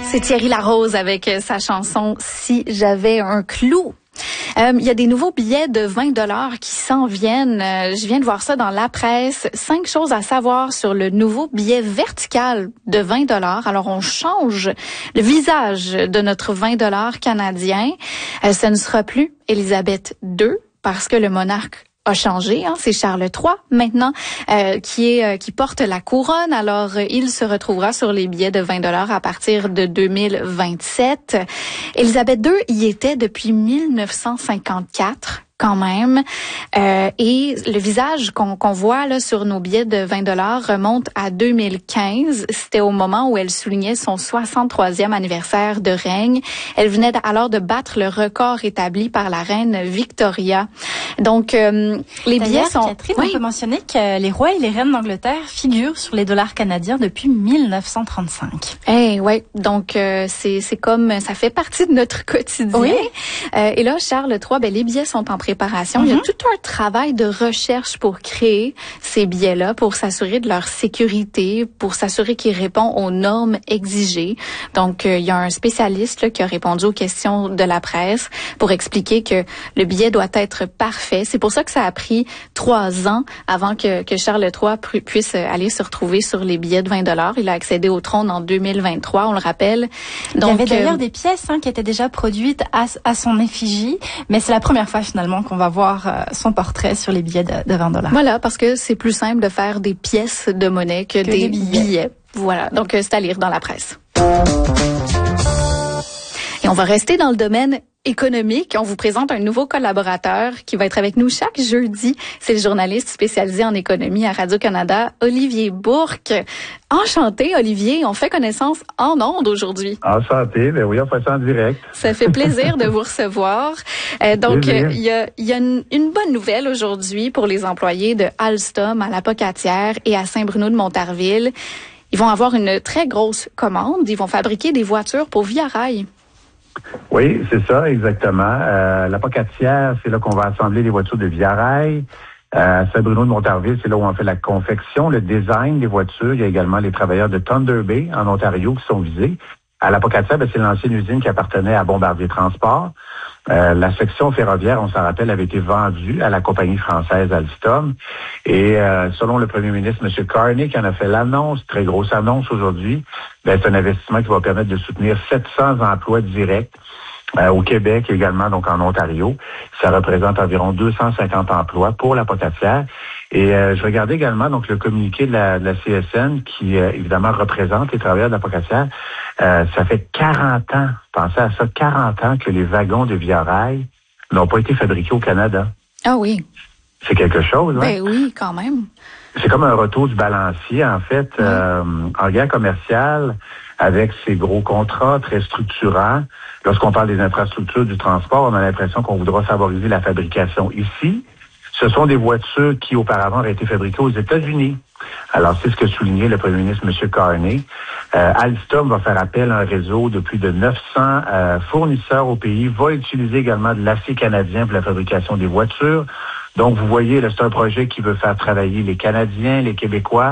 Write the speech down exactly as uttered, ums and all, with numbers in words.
C'est Thierry Larose avec sa chanson « Si j'avais un clou ». Euh, il y a des nouveaux billets de vingt dollars qui s'en viennent. Euh, je viens de voir ça dans la presse. Cinq choses à savoir sur le nouveau billet vertical de vingt dollars. Alors, on change le visage de notre vingt dollars canadien. Euh, ce ne sera plus Élisabeth deux parce que le monarque a changé, hein, c'est Charles trois maintenant euh, qui est euh, qui porte la couronne. Alors euh, il se retrouvera sur les billets de vingt dollars à partir de deux mille vingt-sept. Élisabeth deux y était depuis mille neuf cent cinquante-quatre quand même. Euh, et le visage qu'on qu'on voit là sur nos billets de vingt dollars remonte à deux mille quinze. C'était au moment où elle soulignait son soixante-troisième anniversaire de règne. Elle venait alors de battre le record établi par la reine Victoria. Donc, euh, les billets sont... Catherine, oui. On peut mentionner que les rois et les reines d'Angleterre figurent sur les dollars canadiens depuis mille neuf cent trente-cinq. Eh ouais, donc euh, c'est c'est comme ça fait partie de notre quotidien. Oui. Euh, et là, Charles trois, ben les billets sont en préparation. Mm-hmm. Il y a tout un travail de recherche pour créer ces billets-là, pour s'assurer de leur sécurité, pour s'assurer qu'ils répondent aux normes exigées. Donc, euh, il y a un spécialiste là, qui a répondu aux questions de la presse pour expliquer que le billet doit être parfait. C'est pour ça que ça a pris trois ans avant que, que Charles trois puisse aller se retrouver sur les billets de vingt dollars. Il a accédé au trône en deux mille vingt-trois, on le rappelle. Donc, il y avait d'ailleurs euh, des pièces hein, qui étaient déjà produites à, à son effigie, mais c'est la première fois finalement qu'on va voir euh, son portrait sur les billets de, de vingt dollars. Voilà, parce que c'est plus simple de faire des pièces de monnaie que, que des, des billets. billets. Voilà, donc euh, c'est à lire dans la presse. Et on va rester dans le domaine économique. On vous présente un nouveau collaborateur qui va être avec nous chaque jeudi. C'est le journaliste spécialisé en économie à Radio-Canada, Olivier Bourque. Enchanté, Olivier. On fait connaissance en ondes aujourd'hui. Enchanté. Ben oui, on fait ça en direct. Ça fait plaisir de vous recevoir. Euh, donc, il euh, y a, y a une, une bonne nouvelle aujourd'hui pour les employés de Alstom à la Pocatière et à Saint-Bruno de Montarville. Ils vont avoir une très grosse commande. Ils vont fabriquer des voitures pour Via Rail. Oui, c'est ça, exactement. Euh, la Pocatière, c'est là qu'on va assembler les voitures de Via Rail. Euh, Saint-Bruno de Montarville, c'est là où on fait la confection, le design des voitures. Il y a également les travailleurs de Thunder Bay, en Ontario, qui sont visés. À la Pocatière, ben, c'est l'ancienne usine qui appartenait à Bombardier Transport. Euh, la section ferroviaire, on s'en rappelle, avait été vendue à la compagnie française Alstom. Et euh, selon le premier ministre, M. Carney, qui en a fait l'annonce, très grosse annonce aujourd'hui, ben, c'est un investissement qui va permettre de soutenir sept cents emplois directs euh, au Québec également, donc en Ontario. Ça représente environ deux cent cinquante emplois pour la Pocatière. Et euh, je regardais également donc le communiqué de la, de la C S N qui, euh, évidemment, représente les travailleurs de la Pocatière. Euh, ça fait quarante ans, pensez à ça, quarante ans que les wagons de Via Rail n'ont pas été fabriqués au Canada. Ah oui. C'est quelque chose, hein? Ben oui, quand même. C'est comme un retour du balancier, en fait, oui. euh, en guerre commerciale, avec ces gros contrats très structurants. Lorsqu'on parle des infrastructures du transport, on a l'impression qu'on voudra favoriser la fabrication ici. Ce sont des voitures qui, auparavant, auraient été fabriquées aux États-Unis. Alors, c'est ce que soulignait le premier ministre, M. Carney. Euh, Alstom va faire appel à un réseau de plus de neuf cents euh, fournisseurs au pays, va utiliser également de l'acier canadien pour la fabrication des voitures. Donc, vous voyez, là, c'est un projet qui veut faire travailler les Canadiens, les Québécois,